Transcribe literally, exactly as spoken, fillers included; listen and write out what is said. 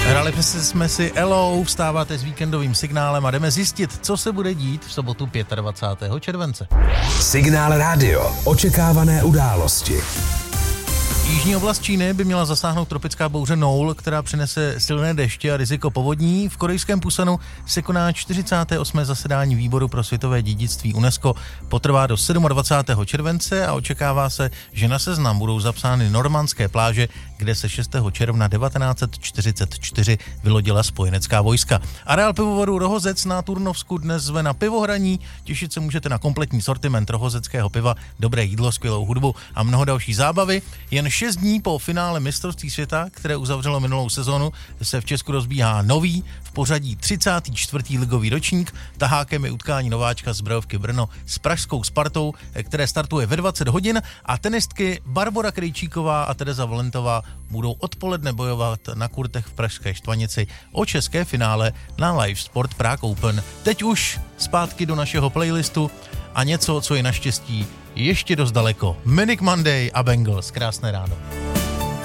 Hrali jsme si Elo, vstáváte s víkendovým signálem a jdeme zjistit, co se bude dít v sobotu dvacátého pátého července. Signál rádio. Očekávané události. Jižní oblast Číny by měla zasáhnout tropická bouře Noul, která přinese silné deště a riziko povodní. V korejském Pusanu se koná čtyřicáté osmé zasedání výboru pro světové dědictví UNESCO. Potrvá do dvacátého sedmého července a očekává se, že na seznam budou zapsány normandské pláže, kde se šestého června devatenáct set čtyřicet čtyři vylodila spojenecká vojska. Areál pivovaru Rohozec na Turnovsku dnes zve na pivohraní. Těšit se můžete na kompletní sortiment rohozeckého piva, dobré jídlo, skvělou hudbu a mnoho další zábavy. Jen šest dní po finále mistrovství světa, které uzavřelo minulou sezonu, se v Česku rozbíhá nový, v pořadí třicátý čtvrtý ligový ročník. Tahákem je utkání nováčka z Brojovky Brno s pražskou Spartou, které startuje ve dvacet hodin, a tenistky Barbora Krejčíková a Tereza Valentová budou odpoledne bojovat na kurtech v pražské Štvanici o české finále na Live Sport Prague Open. Teď už zpátky do našeho playlistu a něco, co je naštěstí ještě dost daleko. Manic Monday a Bangles. Krásné ráno.